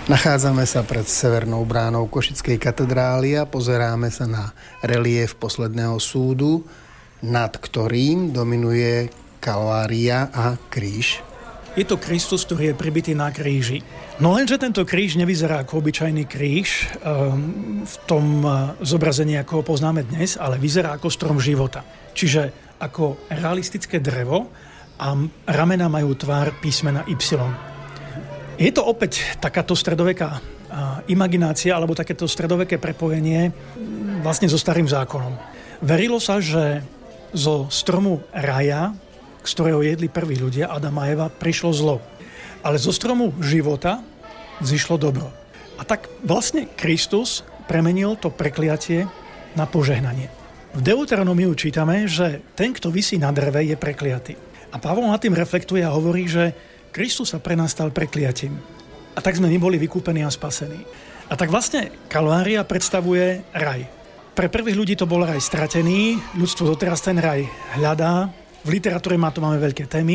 Nachádzame sa pred severnou bránou Košickej katedrály a pozeráme sa na reliéf posledného súdu, nad ktorým dominuje Kalvária a kríž. Je to Kristus, ktorý je pribitý na kríži. No lenže tento kríž nevyzerá ako obyčajný kríž v tom zobrazení, ako ho poznáme dnes, ale vyzerá ako strom života. Čiže ako realistické drevo a ramena majú tvár písmena Y. Je to opäť takáto stredoveká imaginácia alebo takéto stredoveké prepojenie vlastne so starým zákonom. Verilo sa, že zo stromu raja, z ktorého jedli prví ľudia, Adam a Eva, prišlo zlo. Ale zo stromu života zišlo dobro. A tak vlastne Kristus premenil to prekliatie na požehnanie. V Deuteronomiu čítame, že ten, kto visí na dreve, je prekliatý. A Pavol nad tým reflektuje a hovorí, že Kristus sa pre nás stal prekliatím. A tak sme my boli vykúpení a spasení. A tak vlastne Kalvária predstavuje raj. Pre prvých ľudí to bol raj stratený, ľudstvo doteraz ten raj hľadá. V literatúre to máme veľké témy,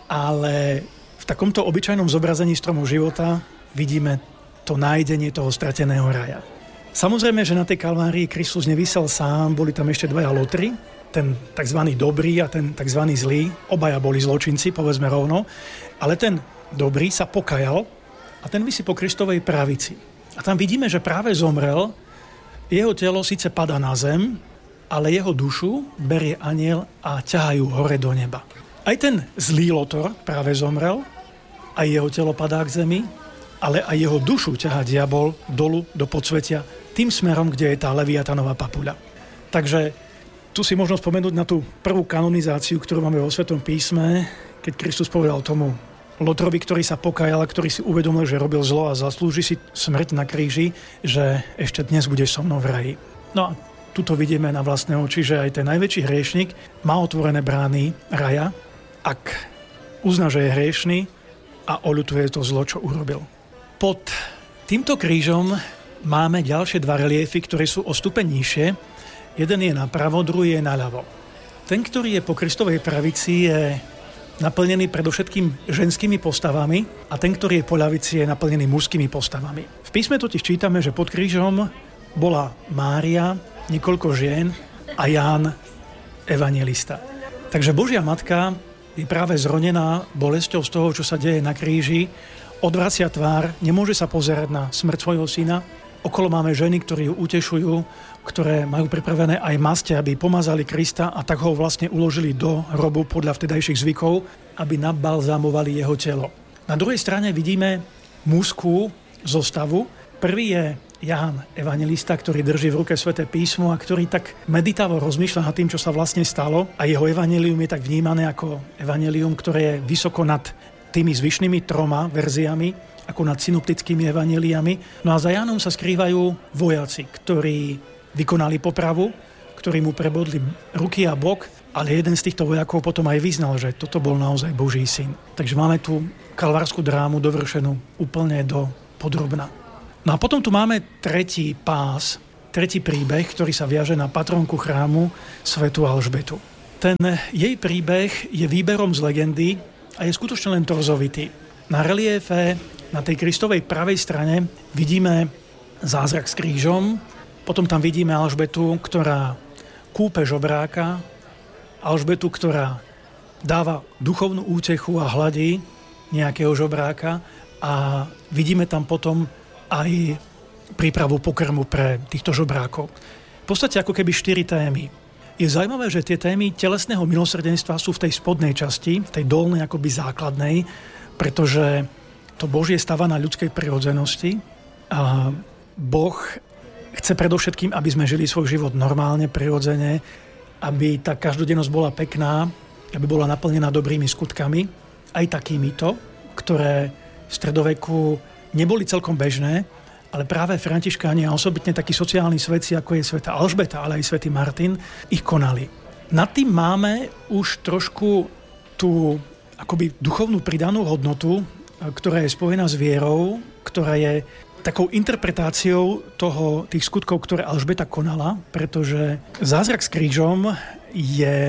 ale v takomto obyčajnom zobrazení stromu života vidíme to nájdenie toho strateného raja. Samozrejme, že na tej Kalvárii Kristus nevisel sám, boli tam ešte dvaja lotri, ten tzv. Dobrý a ten tzv. Zlý. Obaja boli zločinci, povedzme rovno, ale ten dobrý sa pokajal a ten visí po Kristovej pravici. A tam vidíme, že práve zomrel, jeho telo síce padá na zem, ale jeho dušu berie anjel a ťahajú hore do neba. Aj ten zlý lotor práve zomrel, aj jeho telo padá k zemi, ale aj jeho dušu ťahá diabol dolu do podsvetia, tým smerom, kde je tá Leviatanová papuľa. Takže tu si možno spomenúť na tú prvú kanonizáciu, ktorú máme vo Svetom písme, keď Kristus povedal tomu lotrovi, ktorý sa pokajal, ktorý si uvedomil, že robil zlo a zaslúži si smrť na kríži, že ešte dnes budeš so mnou v raji. No a tuto vidíme na vlastné oči, že aj ten najväčší hriešnik má otvorené brány raja, ak uzná, že je hriešný a oľutuje to zlo, čo urobil. Pod týmto krížom máme ďalšie dva reliéfy, ktoré sú o stupeň nižšie. Jeden je napravo, druhý je naľavo. Ten, ktorý je po Kristovej pravici, je naplnený predovšetkým ženskými postavami a ten, ktorý je po ľavici, je naplnený mužskými postavami. V písme totiž čítame, že pod krížom bola Mária, niekoľko žien a Ján, evanjelista. Takže Božia matka je práve zronená bolesťou z toho, čo sa deje na kríži, odvracia tvár, nemôže sa pozerať na smrť svojho syna. Okolo máme ženy, ktorí ju utešujú, ktoré majú pripravené aj maste, aby pomazali Krista a tak ho vlastne uložili do hrobu podľa vtedajších zvykov, aby nabalzámovali jeho telo. Na druhej strane vidíme mužskú zostavu. Prvý je Ján, evanjelista, ktorý drží v ruke Sväté písmo a ktorý tak meditavo rozmýšľa nad tým, čo sa vlastne stalo. A jeho evanjelium je tak vnímané ako evanjelium, ktoré je vysoko nad tými zvyšnými 3 verziami, ako nad synoptickými evanjeliami. No a za Jánom sa skrývajú vojaci, ktorí vykonali popravu, ktorí mu prebodli ruky a bok, ale jeden z týchto vojakov potom aj vyznal, že toto bol naozaj Boží syn. Takže máme tu kalvárskú drámu dovršenú úplne do podrobna. No a potom tu máme tretí príbeh, ktorý sa viaže na patronku chrámu Svätú Alžbetu. Ten jej príbeh je výberom z legendy a je skutočne len torzovitý. Na reliéfe na tej Kristovej pravej strane vidíme zázrak s krížom, potom tam vidíme Alžbetu, ktorá kúpe žobráka, Alžbetu, ktorá dáva duchovnú útechu a hladí nejakého žobráka a vidíme tam potom aj prípravu pokrmu pre týchto žobrákov. V podstate ako keby 4 témy. Je zaujímavé, že tie témy telesného milosrdenstva sú v tej spodnej časti, v tej dolnej akoby základnej, pretože to Božie stáva na ľudskej prirodzenosti a Boh chce predovšetkým, aby sme žili svoj život normálne, prirodzene, aby tá každodennosť bola pekná, aby bola naplnená dobrými skutkami, aj takýmito, ktoré v stredoveku neboli celkom bežné, ale práve františkáni a osobitne takí sociálni svetci, ako je svätá Alžbeta, ale aj svätý Martin, ich konali. Nad tým máme už trošku tú akoby duchovnú pridanú hodnotu, ktorá je spojená s vierou, ktorá je takou interpretáciou tých skutkov, ktoré Alžbeta konala, pretože zázrak s krížom je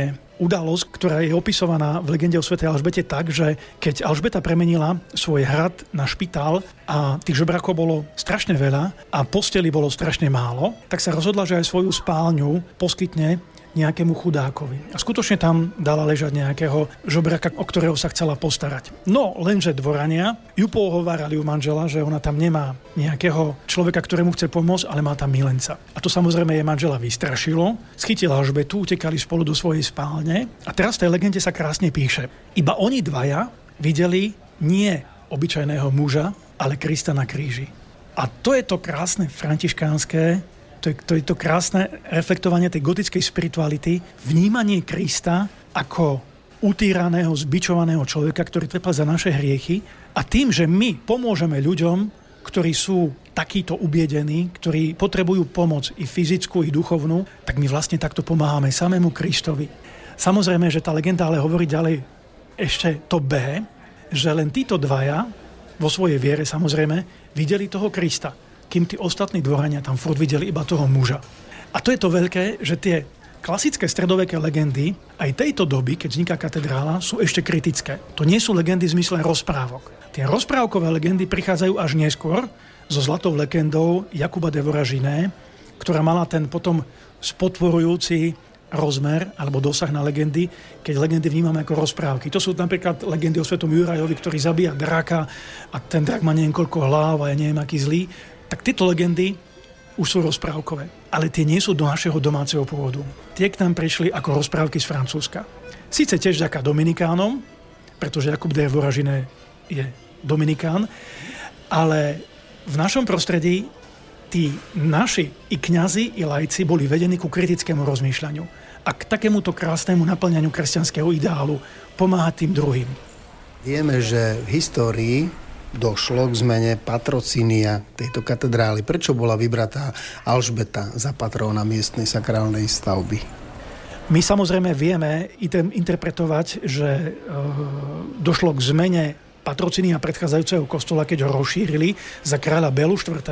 udalosť, ktorá je opisovaná v legende o svätej Alžbete tak, že keď Alžbeta premenila svoj hrad na špitál a tých žebrakov bolo strašne veľa a posteli bolo strašne málo, tak sa rozhodla, že aj svoju spálňu poskytne nejakému chudákovi. A skutočne tam dala ležať nejakého žobraka, o ktorého sa chcela postarať. No, lenže dvorania ju pohovárali u manžela, že ona tam nemá nejakého človeka, ktorému chce pomôcť, ale má tam milenca. A to samozrejme jej manžela vystrašilo, schytila Alžbetu, utekali spolu do svojej spálne a teraz v tej legende sa krásne píše. Iba oni dvaja videli nie obyčajného muža, ale Krista na kríži. A to je to krásne františkánske, to je to krásne reflektovanie tej gotickej spirituality, vnímanie Krista ako utýraného, zbičovaného človeka, ktorý trpel za naše hriechy a tým, že my pomôžeme ľuďom, ktorí sú takíto ubiedení, ktorí potrebujú pomoc i fyzickú, i duchovnú, tak my vlastne takto pomáhame samému Kristovi. Samozrejme, že tá legenda ale hovorí ďalej ešte to B, že len títo dvaja vo svojej viere samozrejme videli toho Krista, kým tí ostatní dvorania tam furt videli iba toho muža. A to je to veľké, že tie klasické stredoveké legendy aj tejto doby, keď vzniká katedrála, sú ešte kritické. To nie sú legendy v zmysle rozprávok. Tie rozprávkové legendy prichádzajú až neskôr so zlatou legendou Jakuba de Voražiné, ktorá mala ten potom spotvorujúci rozmer alebo dosah na legendy, keď legendy vnímame ako rozprávky. To sú napríklad legendy o svetom Jurajovi, ktorý zabíja draka a ten drak má niekoľko hlav a je neviem aký zlý. Tak tieto legendy už sú rozprávkové, ale tie nie sú do našeho domáceho pôvodu. Tie k nám prišli ako rozprávky z Francúzska. Sice tiež vďaka Dominikánom, pretože Jakub de Voražiné je Dominikán, ale v našom prostredí tí naši i kňazi, i laici boli vedení ku kritickému rozmýšľaniu a k takémuto krásnemu naplňaniu kresťanského ideálu pomáhať tým druhým. Vieme, že v histórii došlo k zmene patrocínia tejto katedrály. Prečo bola vybratá Alžbeta za patróna miestnej sakrálnej stavby? My samozrejme vieme interpretovať, že došlo k zmene patrocínia predchádzajúceho kostola, keď ho rozšírili za kráľa Belu IV.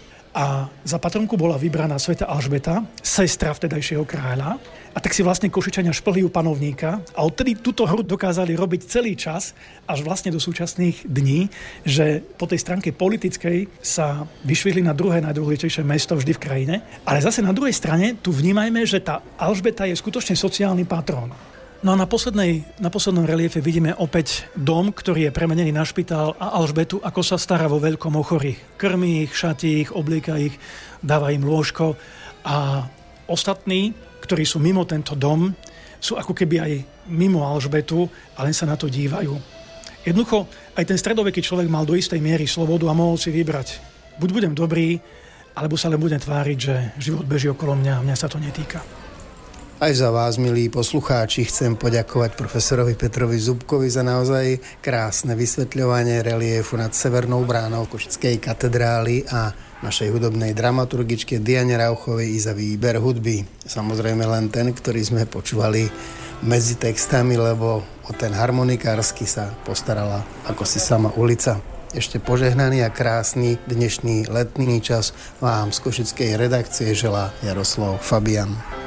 A za patronku bola vybraná svätá Alžbeta, sestra vtedajšieho kráľa. A tak si vlastne Košičania šplhli u panovníka a odtedy túto hru dokázali robiť celý čas, až vlastne do súčasných dní, že po tej stránke politickej sa vyšvihli na druhé najdôležitejšie mesto vždy v krajine. Ale zase na druhej strane tu vnímajme, že tá Alžbeta je skutočne sociálny patrón. No a na poslednom reliefe vidíme opäť dom, ktorý je premenený na špitál a Alžbetu, ako sa stará vo veľkom o chorých. Krmí ich, šatí ich, oblieka ich, dáva im lôžko a ostatní, ktorí sú mimo tento dom, sú ako keby aj mimo Alžbetu a len sa na to dívajú. Jednoducho, aj ten stredoveký človek mal do istej miery slobodu a mohol si vybrať. Buď budem dobrý, alebo sa len budem tváriť, že život beží okolo mňa a mňa sa to netýka. Aj za vás, milí poslucháči, chcem poďakovať profesorovi Petrovi Zubkovi za naozaj krásne vysvetľovanie reliefu nad Severnou bránou Košickej katedrály a našej hudobnej dramaturgičke Diane Rauchovej i za výber hudby. Samozrejme len ten, ktorý sme počúvali medzi textami, lebo o ten harmonikársky sa postarala ako si sama ulica. Ešte požehnaný a krásny dnešný letný čas vám z košickej redakcie želá Jaroslav Fabian.